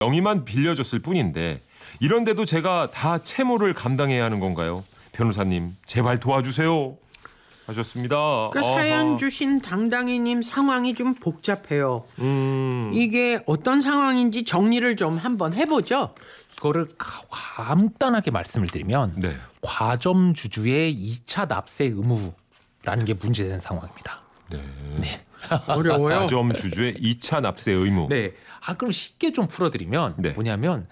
명의만 빌려줬을 뿐인데 이런데도 제가 다 채무를 감당해야 하는 건가요? 변호사님 제발 도와주세요 하셨습니다. 그 사연 주신 당당이님 상황이 좀 복잡해요. 이게 어떤 상황인지 정리를 좀 한번 해보죠. 이거를 간단하게 말씀을 드리면 네. 과점주주의 2차 납세 의무라는 게 문제되는 상황입니다. 네. 어려워요. 과점 주주의 2차 납세 의무. 네. 그럼 쉽게 좀 풀어드리면 네. 뭐냐면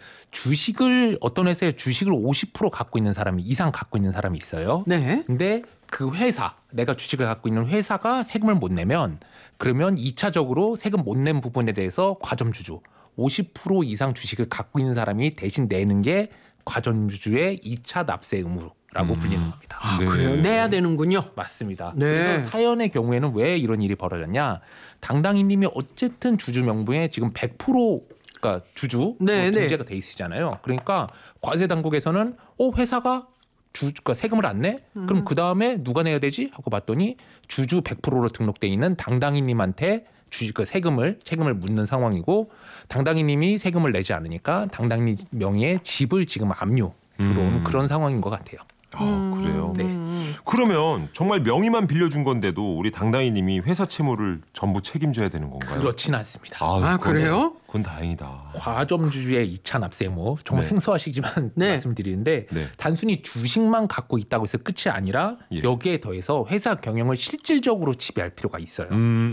어떤 회사에 주식을 50% 갖고 있는 사람이 이상 갖고 있는 사람이 있어요. 네. 근데 그 회사, 내가 주식을 갖고 있는 회사가 세금을 못 내면 그러면 2차적으로 세금 못 낸 부분에 대해서 과점주주 50% 이상 주식을 갖고 있는 사람이 대신 내는 게 과점주주의 2차 납세 의무라고 불리는 겁니다. 네. 그래요. 내야 되는군요. 맞습니다. 네. 그래서 사연의 경우에는 왜 이런 일이 벌어졌냐? 당당이님이 어쨌든 주주 명부에 지금 100%가 주주 네, 등재가 돼 있으잖아요. 그러니까 과세 당국에서는 회사가 그러니까 세금을 안 내? 그럼 그 다음에 누가 내야 되지? 하고 봤더니 주주 100%로 등록돼 있는 당당이님한테 책임을 묻는 상황이고 당당이님이 세금을 내지 않으니까 당당이님 명의의 집을 지금 압류 들어온 그런 상황인 것 같아요. 그래요. 네. 그러면 정말 명의만 빌려준 건데도 우리 당당이님이 회사 채무를 전부 책임져야 되는 건가요? 그렇지는 않습니다. 그래요? 그건 다행이다. 과점주주의 2차 납세 의무 정말 네. 생소하시지만 네. 말씀드리는데 네. 단순히 주식만 갖고 있다고 해서 끝이 아니라 예. 여기에 더해서 회사 경영을 실질적으로 지배할 필요가 있어요.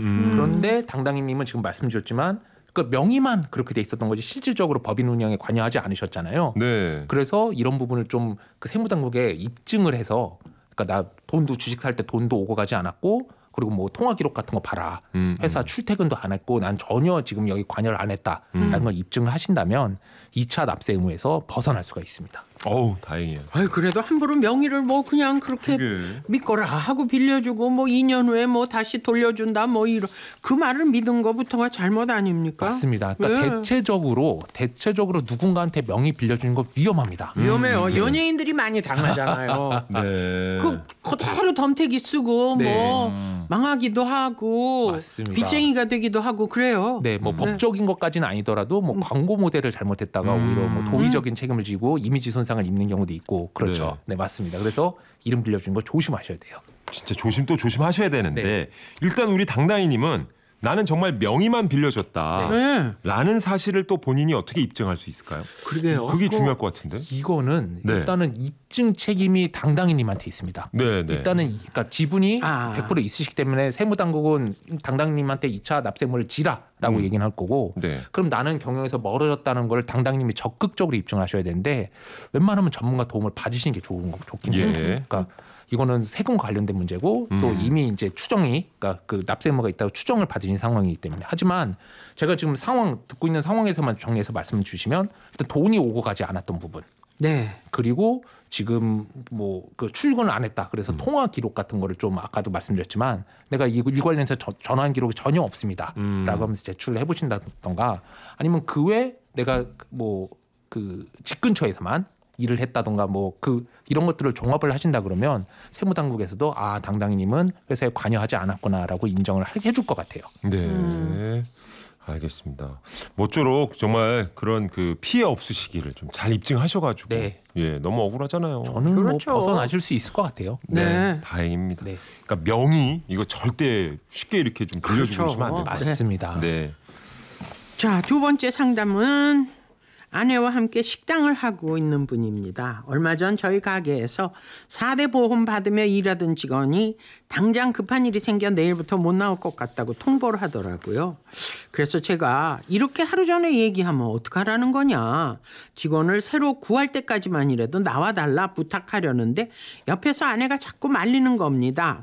그런데 당당이님은 지금 말씀 주셨지만 그 명의만 그렇게 돼 있었던 거지 실질적으로 법인 운영에 관여하지 않으셨잖아요. 네. 그래서 이런 부분을 좀 그 세무당국에 입증을 해서 그러니까 나 돈도 주식 살 때 돈도 오고 가지 않았고 그리고 뭐 통화 기록 같은 거 봐라. 회사 출퇴근도 안 했고 난 전혀 지금 여기 관여를 안 했다라는 걸 입증을 하신다면 2차 납세 의무에서 벗어날 수가 있습니다. 어우 다행이에요. 그래도 함부로 명의를 뭐 그냥 그렇게 그게. 믿거라 하고 빌려주고 뭐 2년 후에 뭐 다시 돌려준다 뭐 이런 그 말을 믿은 거부터가 잘못 아닙니까? 맞습니다. 그러니까 대체적으로 누군가한테 명의 빌려주는 거 위험합니다. 위험해요. 연예인들이 많이 당하잖아요. 네. 그 그대로 덤태기 쓰고 네. 뭐 망하기도 하고 맞습니다. 빚쟁이가 되기도 하고 그래요. 네, 뭐 법적인 것까지는 아니더라도 뭐 광고 모델을 잘못했다가 오히려 뭐 도의적인 책임을 지고 이미지 손상을 입는 경우도 있고 그렇죠. 네, 맞습니다. 그래서 이름 빌려주는 거 조심하셔야 돼요. 진짜 조심하셔야 되는데 네. 일단 우리 당당이님은 나는 정말 명의만 빌려줬다. 네. 라는 사실을 또 본인이 어떻게 입증할 수 있을까요? 그러게요. 그게 중요할 것 같은데. 이거는 네. 일단은 입증 책임이 당당이님한테 있습니다. 네, 네. 일단은 그러니까 지분이 아. 100% 있으시기 때문에 세무당국은 당당님한테 2차 납세의무를 지라라고 얘기는 할 거고 네. 그럼 나는 경영에서 멀어졌다는 걸 당당님이 적극적으로 입증을 하셔야 되는데 웬만하면 전문가 도움을 받으시는 게 좋긴 해요. 예. 그러니까 이거는 세금 관련된 문제고 또 이미 이제 추정이 그러니까 그 납세 의무가 있다고 추정을 받으신 상황이기 때문에 하지만 제가 지금 듣고 있는 상황에서만 정리해서 말씀을 주시면 일단 돈이 오고 가지 않았던 부분 네. 그리고 지금 뭐 그 출근을 안 했다 그래서 통화 기록 같은 거를 좀 아까도 말씀드렸지만 내가 이 관련해서 전화한 기록이 전혀 없습니다라고 하면서 제출을 해보신다던가 아니면 그 외 내가 뭐 그 집 근처에서만 일을 했다던가 뭐 이런 것들을 종합을 하신다 그러면 세무당국에서도 당당이님은 회사에 관여하지 않았구나라고 인정을 해줄 것 같아요. 네. 알겠습니다. 모쪼록 정말 그런 그 피해 없으시기를 좀 잘 입증하셔가지고 네. 예 너무 억울하잖아요. 저는 그렇죠. 뭐 벗어나실 수 있을 것 같아요. 네. 다행입니다. 네. 그러니까 명의 이거 절대 쉽게 이렇게 좀 빌려주고 그렇죠. 그러시면 안 됩니다. 맞습니다. 네. 자, 두 번째 상담은 아내와 함께 식당을 하고 있는 분입니다. 얼마 전 저희 가게에서 4대 보험 받으며 일하던 직원이 당장 급한 일이 생겨 내일부터 못 나올 것 같다고 통보를 하더라고요. 그래서 제가 이렇게 하루 전에 얘기하면 어떡하라는 거냐. 직원을 새로 구할 때까지만이라도 나와달라 부탁하려는데 옆에서 아내가 자꾸 말리는 겁니다.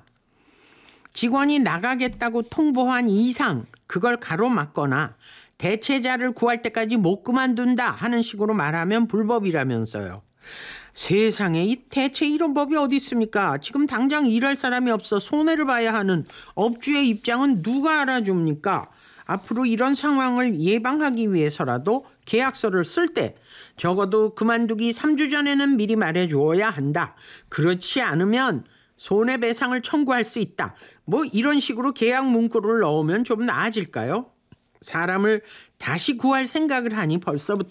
직원이 나가겠다고 통보한 이상 그걸 가로막거나 대체자를 구할 때까지 못 그만둔다 하는 식으로 말하면 불법이라면서요. 세상에 이 대체 이런 법이 어디 있습니까? 지금 당장 일할 사람이 없어 손해를 봐야 하는 업주의 입장은 누가 알아줍니까? 앞으로 이런 상황을 예방하기 위해서라도 계약서를 쓸 때 적어도 그만두기 3주 전에는 미리 말해주어야 한다. 그렇지 않으면 손해배상을 청구할 수 있다. 뭐 이런 식으로 계약 문구를 넣으면 좀 나아질까요? 사람을 다시 구할 생각을 하니 벌써부터